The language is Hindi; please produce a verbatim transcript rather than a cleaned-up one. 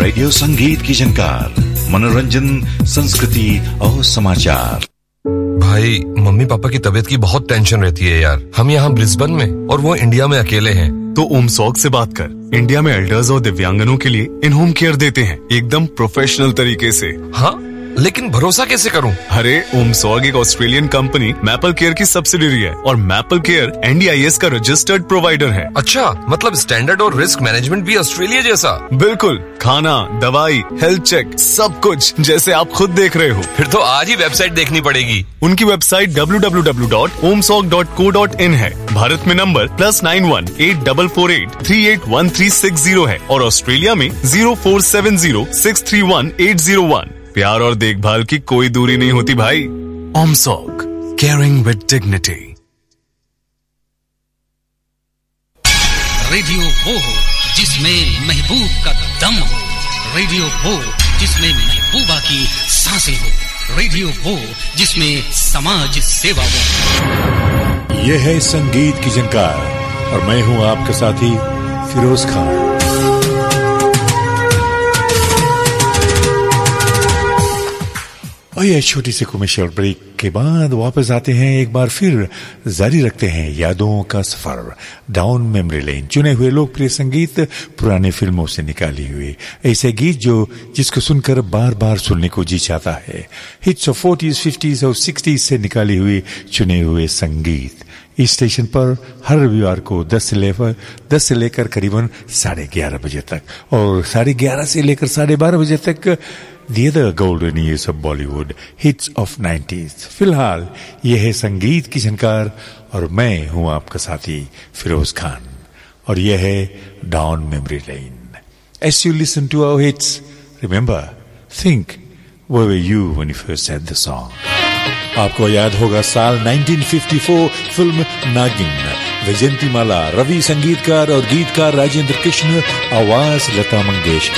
रेडियो संगीत की झनकार, मनोरंजन, संस्कृति और समाचार। भाई, मम्मी पापा की तबीयत की बहुत टेंशन रहती है यार। हम यहाँ ब्रिस्बेन में और वो इंडिया में अकेले हैं। तो उमसॉग से बात कर। इंडिया में एल्डर्स और दिव्यांगनों के लिए इन होम केयर देते हैं, एकदम प्रोफेशनल तरीके से। हाँ, लेकिन भरोसा कैसे करूं? अरे, उमसॉग एक ऑस्ट्रेलियन कंपनी मैपल केयर की सब्सिडियरी है और maple care N D I S का रजिस्टर्ड प्रोवाइडर है। अच्छा, मतलब स्टैंडर्ड और रिस्क मैनेजमेंट भी ऑस्ट्रेलिया जैसा? बिल्कुल, खाना, दवाई, हेल्थ चेक, सब कुछ जैसे आप खुद देख रहे हो। फिर तो आज ही वेबसाइट देखनी पड़ेगी। उनकी website W W W dot ओमसॉग dot co dot in है। भारत में number plus nine one eight double four eight three eight one three six zero है और ऑस्ट्रेलिया में zero four seven zero six three one eight zero one. प्यार और देखभाल की कोई दूरी नहीं होती भाई। ओमसॉग, केयरिंग विद डिग्निटी। रेडियो वो हो जिसमें महबूब का दम हो, रेडियो वो जिसमें महबूबा की सांसें हो, रेडियो वो जिसमें समाज सेवा हो। यह है संगीत की झनकार और मैं हूं आपका साथी फिरोज खान। और यह छोटी सी कमर्शियल ब्रेक के बाद वापस आते हैं, एक बार फिर जारी रखते हैं यादों का सफर डाउन मेमोरी लेन। चुने हुए लोकप्रिय संगीत पुराने फिल्मों से निकाली हुई ऐसे गीत जो जिसको सुनकर बार बार सुनने को जी चाहता है। हिट्स ऑफ फोर्टीज, फिफ्टीज और सिक्सटीज से निकाली हुई चुने हुए संगीत इस स्टेशन पर हर रविवार को दस से लेकर दस से लेकर करीबन साढ़े ग्यारह बजे तक और साढ़े ग्यारह से लेकर साढ़े बारह बजे तक The other golden years of Bollywood, hits of nineties। फिलहाल यह है संगीत की झनकार और मैं हूं आपका साथी फिरोज खान और यह है down memory lane. As you listen to our hits, remember, think, where were you when you first heard the song? आपको याद होगा साल नाइनटीन फिफ्टी फोर फिल्म नागिन, वैजयंती माला, रवि संगीतकार और गीतकार राजेंद्र कृष्ण, आवाज लता मंगेशकर।